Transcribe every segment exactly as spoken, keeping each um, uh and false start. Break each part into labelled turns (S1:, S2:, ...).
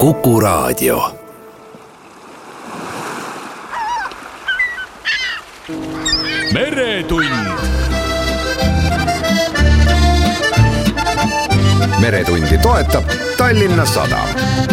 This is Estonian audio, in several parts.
S1: Kuku Raadio. Meretund. Meretundi toetab Tallinna Sadam.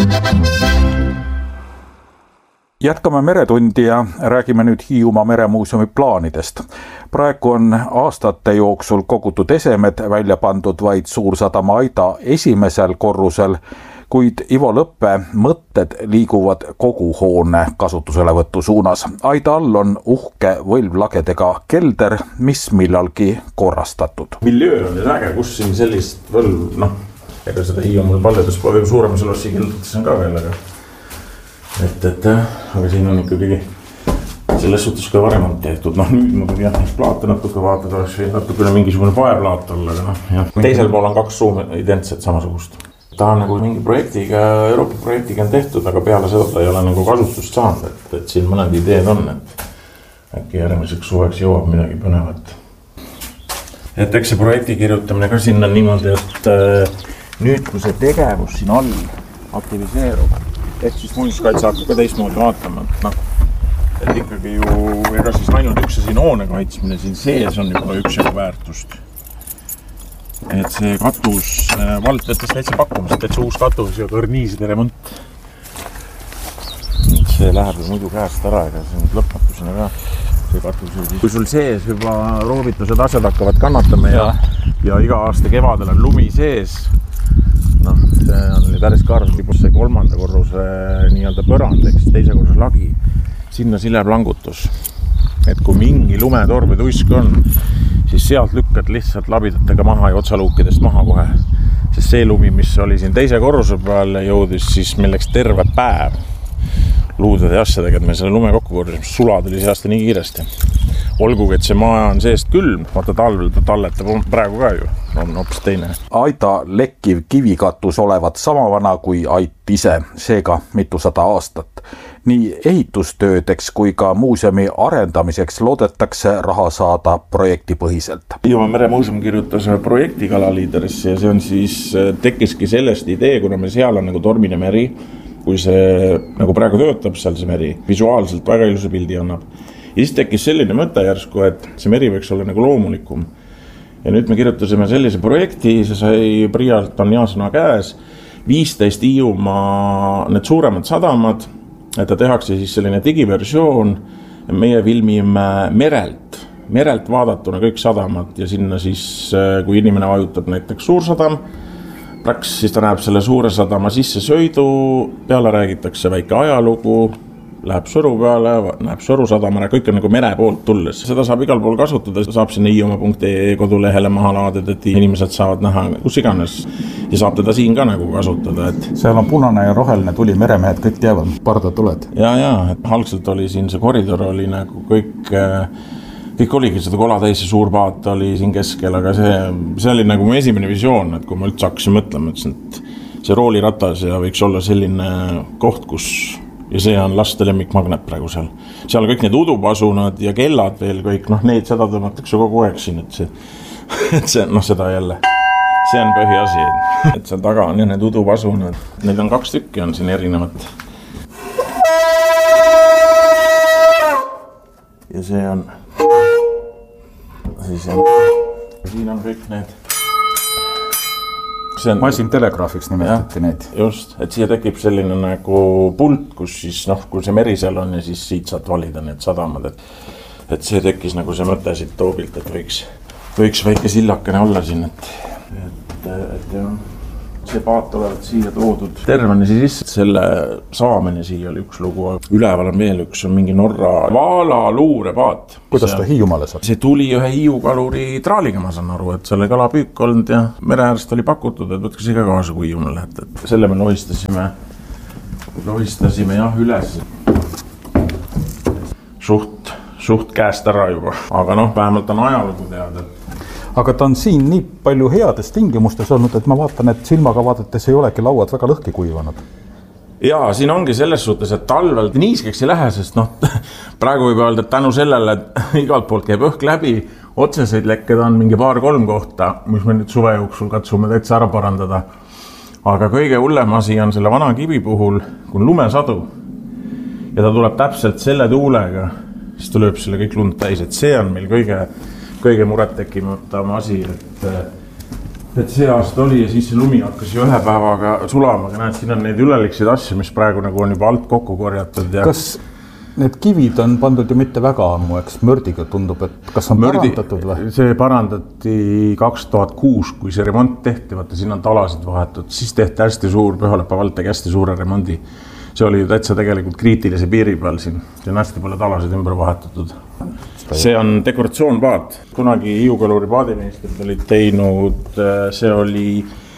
S2: Jätkame Meretundi ja räägime nüüd Hiiumaa meremuuseumi plaanidest. Praegu on aastate jooksul kogutud esemed välja pandud vaid Suursadama aida esimesel korrusel, kuid Ivo Lõppe mõtted liiguvad kogu hoone kasutuselevõtu suunas. Aida all on uhke võlvlagedega kelder, mis millalgi korrastatud.
S3: Miljöö on nüüd äge, kus siin sellist võlv, noh, ega seda Hiiumaal paljudes või suuremas lossi keldates on ka veel, aga et, et, aga siin on ikkagi selles suhtes ka varem on tehtud. Noh, nüüd ma pean jah, plaate natuke vaatada, oleks või natukene mingisugune paeplaat olla, aga noh, jah. Teisel pool on kaks ruumi identset samasugust. Ta on nagu mingi projektiga, Euroopa projektiga on tehtud, aga peale seda ta ei ole nagu kasutust saanud, et, et siin mõned ideed on, et äkki järgmiseks suveks jõuab midagi põnevat. Et eks see projekti kirjutamine ka sinna niimoodi, et äh, nüüd kui see tegevus siin all aktiviseerub, et siis muinsuskaitse hakkab ka teistmoodi vaatama, et noh, et ikkagi ju ega siis ainult üks siin hoone kaitsmine siin sees on juba üks jagu väärtust. Et see katus, vald võttes täitsa pakkumist, et see uus katus ja kõrniiside remont. See läheb muidu käest ära, ega see nüüd lõpmatusena ka see katus. Kui sul sees juba roovitused asjad hakkavad kannatama ja, ja iga aasta kevadel on lumi sees, noh, see on päris karm, libus see kolmanda korruse nii-öelda põrand, eks teise korruse lagi, sinna sileb langutus. Et kui mingi lumetorm või tuisk on, siis sealt lükkad lihtsalt labidatega maha ja otsaluukidest maha kohe. Sest see lumi, mis oli siin teise korruse peal jõudis, siis meil läks terve päev luudade ja asjadega, et me selle lume kokku korrusime, sulad oli see aasta nii kiiresti. Olgugi, et see maa on seest külm, vaata talvel ta talletab praegu ka ju, on hoopis teine.
S2: Aida lekkiv kivikatus olevat sama vana kui ait ise, seega mitusada aastat. Nii ehitustöödeks kui ka muuseumi arendamiseks loodetakse raha saada projektipõhiselt.
S3: Hiiumaa meremuuseum kirjutas projekti kalaliiderisse ja see on siis, tekkiski sellest idee, kuna me seal on nagu tormine meri, kui see nagu praegu töötab seal see meri, visuaalselt väga ilusa pildi annab. Ja siis tekkis selline mõte järsku, et see meri võiks olla nagu loomulikum. Ja nüüd me kirjutasime sellise projekti, see sai Prialt on Jaasona käes, viisteist Hiiumaa need suuremad sadamad, et ta tehakse siis selline digiversioon, meie filmime merelt, merelt vaadatuna kõik sadamad ja sinna siis, kui inimene vajutab näiteks Suursadam, praks, siis ta näeb selle suure sadama sisse sõidu, peale räägitakse väike ajalugu, läheb Sõru peale, näeb Sõru sadamana, kõik on nagu mere poolt tulles. Seda saab igal pool kasutada, saab sinna hiiumaa punkt ee kodulehele maha laadida, et inimesed saavad näha kus iganes ja saab teda siin ka nagu kasutada. Et
S2: seal on punane ja roheline tuli, meremehed kõik teavad, parda tuled.
S3: Ja, ja, et algselt oli siin see koridor oli nagu kõik, kõik oligi seda kola täis ja suur paat oli siin keskel, aga see, see oli nagu mu esimene visioon, et kui ma üldse hakkasin mõtlema, et see rooliratas ja võiks olla selline koht, kus ja see on laste lemmikmagnet praegu seal. Seal kõik need udupasunad ja kellad veel kõik, noh neid seda tõmmatakse kogu aeg siin, et see, et see, noh seda jälle, see on põhiasi, et seal taga on ja need udupasunad, neid on kaks tükki on siin erinevat. Ja see on, siis on, siin on kõik need.
S2: On, masin telegraafiks nimetati neid.
S3: Just, et siia tekib selline nagu pult, kus siis, noh, kui see meri seal on ja siis siit saad valida need sadamad, et, et see tekkis nagu see mõte siit toobilt, et võiks, võiks väike sillakene olla siin, et, et, et jah, see paat olevat siia toodud. Tervene siis selle saamine siia oli üks lugu, üleval on veel üks, on mingi Norra Vaala luurepaat.
S2: Kuidas ta Hiiumaale saab?
S3: See tuli ühe hiiukaluri traaliga, ma saan aru, et selle kalapüük olnud ja mereäärst oli pakutud, et võtke siga kaasa, kui Hiiumaale lähete. Et selle me lohistasime, lohistasime jah üles. Suht, suht käest ära juba, aga noh, vähemalt on ajalugu teada.
S2: Aga ta on siin nii palju heades tingimustes olnud, et ma vaatan, et silmaga vaadates ei olegi lauad väga lõhki kuivanud.
S3: Jaa, siin ongi selles suhtes, et talvel niiskeks ei lähe, sest noh, praegu võib öelda, et tänu sellele, et igalt poolt käib õhk läbi, otseseid lekked on mingi paar-kolm kohta, mis me nüüd suve jooksul katsume täitsa ära parandada. aga kõige hullem asi on selle vana kivi puhul, kui on lumesadu ja ta tuleb täpselt selle tuulega, siis ta lööb selle kõik lund täis, et see on meil kõige, kõige muret tekkimatam asi, et et see aasta oli ja siis see lumi hakkas ju ühe päevaga sulama, aga näed, siin on neid ülelikseid asju, mis praegu nagu on juba alt kokku korjatud. Ja...
S2: Kas need kivid on pandud ju mitte väga ammu, eks mördiga tundub, et kas on Mördi... parandatud või?
S3: See parandati kaks tuhat kuus, kui see remont tehti, vaata siin on talasid vahetud, siis tehti hästi suur, Pühalepa vald tegi hästi suure remondi. See oli ju täitsa tegelikult kriitilise piiri peal siin, see on hästi palju talasid ümber vahetatud. See on dekoratsioonpaat. Kunagi Hiiu-Kaluri paadimeistrid olid teinud, see oli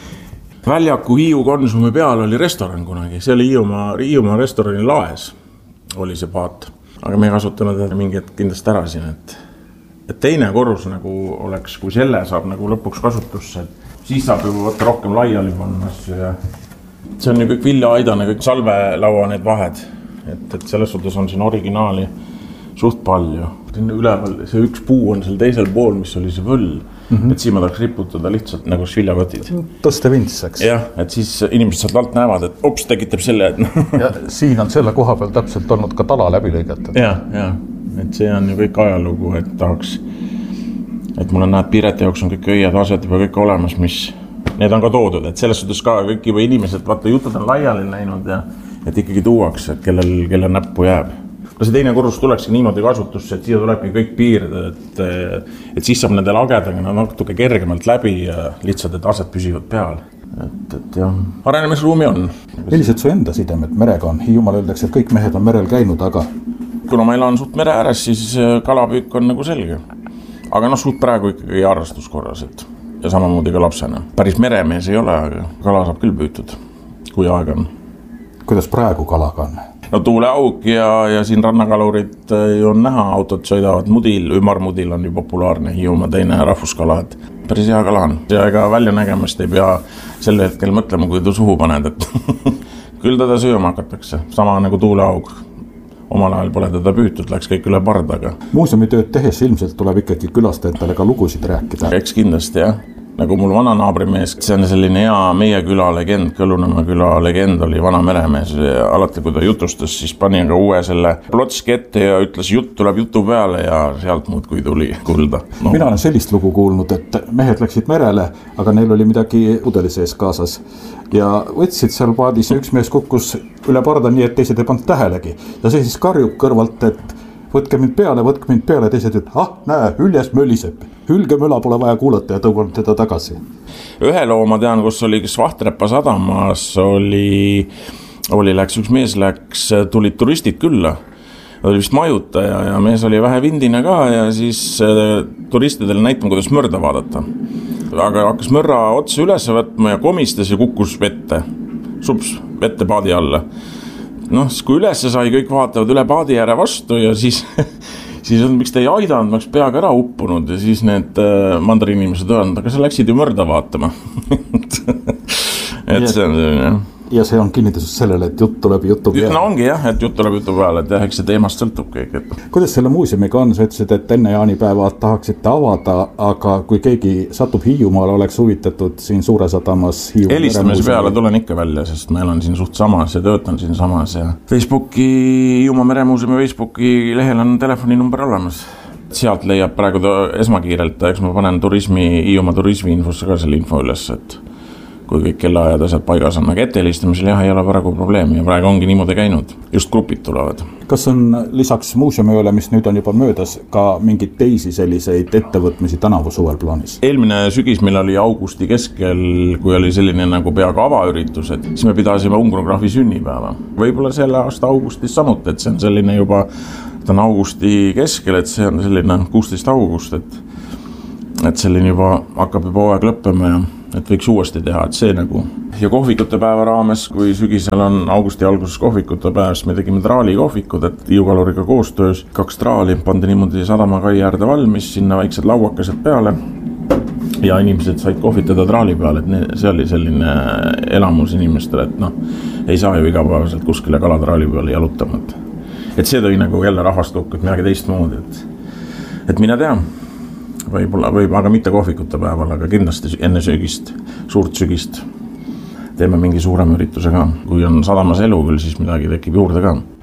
S3: väljaku Hiiu Konsumi peal oli restoran kunagi. See oli Hiiumaa, Hiiumaa restorani laes oli see paat. Aga me ei kasutanud mingi hetk kindlasti ära siin, et, et teine korrus nagu oleks, kui selle saab nagu lõpuks kasutusse, siis saab juba võtta rohkem laiali panna asju ja see on ju kõik viljaaidane, kõik salvelaua need vahed, et, et selles suhtes on siin originaali suht palju. Üleval see üks puu on seal teisel pool, mis oli see võll, mm-hmm. et siin ma tahaks riputada lihtsalt nagu viljakotid.
S2: Tõste vintsaks.
S3: Jah, et siis inimesed sealt alt näevad, et ops, tekitab selle, et no.
S2: Ja siin on selle koha peal täpselt olnud ka tala läbi lõigatud.
S3: Jah, jah, et see on ju kõik ajalugu, et tahaks, et mul on näed, Pireti jaoks on kõik õied asjad juba kõik olemas, mis need on ka toodud, et selles suhtes ka kõik juba inimesed, vaata jutud on laiali näinud ja et ikkagi tuuaks, et kellel, kellel näppu jääb. No see teine korrus tulekski niimoodi kasutusse, et siia tulebki kõik piirida, et, et siis saab nende lagedega natuke kergemalt läbi ja lihtsalt, et asjad püsivad peal. Et, et jah, arenemisruumi on.
S2: Millised su enda sidemed merega on? Hiiumaal öeldakse, et kõik mehed on merel käinud, aga...
S3: Kuna ma elan suht mere ääres, siis kalapüük on nagu selge. Aga noh, suht praegu ikkagi harrastuskorras, et ja samamoodi ka lapsena. Päris meremees ei ole, aga kala saab küll püütud, kui aeg on.
S2: Kuidas praegu kalaga on?
S3: No tuuleauk ja, ja siin rannakalurid on näha, autod sõidavad mudil, ümarmudil on ju populaarne Hiiumaa teine rahvuskala, et päris hea kala on. Ja ega välja nägemast ei pea sel hetkel mõtlema, kui ta suhu paned, et küll teda sööma hakatakse, sama nagu tuuleauk. Omal ajal pole teda püütud, läks kõik üle pardaga.
S2: Muuseumitööd tehes ilmselt tuleb ikkagi külastajatele ka lugusid rääkida.
S3: Eks kindlasti, jah. Nagu mul vana naabrimees, see on selline hea meie küla legend, Kõlunõmme küla legend oli vana meremees. Alati, kui ta jutustas, siis pani ka uue selle plotski ette ja ütles, jutt tuleb jutu peale ja sealt muud kui tuli kulda. No.
S2: Mina olen sellist lugu kuulnud, et mehed läksid merele, aga neil oli midagi pudeli sees kaasas. Ja võtsid seal paadis ja üks mees kukkus üle parda nii, et teised ei pannud tähelegi. Ja see siis karjub kõrvalt, et võtke mind peale, võtke mind peale, teised ütlevad, ah, näe, hüljes mölliseb. Hülgemöla pole vaja kuulata ja tõugan teda tagasi.
S3: Ühe loo ma tean, kus oli Vahtrepa sadamas, oli, oli läks, üks mees läks, tulid turistid külla. Oli vist majutaja ja mees oli vähe vindine ka ja siis turistidele näitama, kuidas mörda vaadata. Aga hakkas mörra otsa üles võtma ja komistas ja kukkus vette. Sups, vette paadi alla. Noh, kui üles sai, kõik vaatavad üle paadi ääre vastu ja siis, siis on, miks te ei aidanud, ma oleks peaga ära uppunud ja siis need mandri inimesed öelnud, aga sa läksid ju mörda vaatama. et see on selline, jah.
S2: Ja see on kinnitus sellele, et jutt tuleb jutu peale.
S3: No ongi jah, et jutt tuleb jutu peale, et jah, eks see teemast sõltub kõik. Et...
S2: Kuidas selle muuseumiga on? Sa ütlesid, et enne jaanipäeva tahaksite avada, aga kui keegi satub Hiiumaal, oleks huvitatud siin Suure Sadamas Hiiumaa
S3: helistamise peale tulen ikka välja, sest ma elan siin suht samas ja töötan siin samas. Ja Facebooki, Hiiumaa meremuuseumi Facebooki lehel on telefoninumber olemas. Sealt leiab praegu esmakiirelt, eks ma panen turismi, Hiiumaa turismi infosse ka selle info üles, et kui kõik kellaajad asjad paigas on, aga ettehelistamisel jah, ei ole praegu probleemi ja praegu ongi niimoodi käinud, just grupid tulevad.
S2: Kas on lisaks muuseumiööle, mis nüüd on juba möödas, ka mingid teisi selliseid ettevõtmisi tänavu suvel plaanis?
S3: Eelmine sügis, meil oli augusti keskel, kui oli selline nagu peaaegu avaüritus, et siis me pidasime Ungrograafi sünnipäeva. Võib-olla selle aasta augustis samuti, et see on selline juba, ta on augusti keskel, et see on selline kuusteist august, et, et selline juba hakkab juba aeg lõppema ja et võiks uuesti teha, et see nagu. Ja kohvikute päeva raames, kui sügisel on augusti alguses kohvikute päev, siis me tegime traali kohvikud, et Hiiu-Kaluriga koostöös kaks traali pandi niimoodi sadama kai äärde valmis, sinna väiksed lauakesed peale ja inimesed said kohvitada traali peale, et see oli selline elamus inimestele, et noh, ei saa ju igapäevaselt kuskile kalatraali peale jalutama, et, et see tõi nagu jälle rahvast kokku, et midagi teistmoodi, et, et mina tean. Võib-olla, võib, aga mitte kohvikute päeval, aga kindlasti enne söögist, suurt sügist teeme mingi suurem ürituse ka. Kui on sadamas elu küll, siis midagi tekib juurde ka.